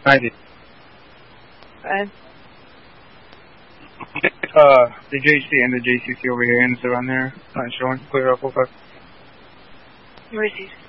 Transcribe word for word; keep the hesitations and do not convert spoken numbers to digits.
I did. Fine. Uh, the J C and the J C C over here, and it's around there. Not showing. Clear up, okay. Received.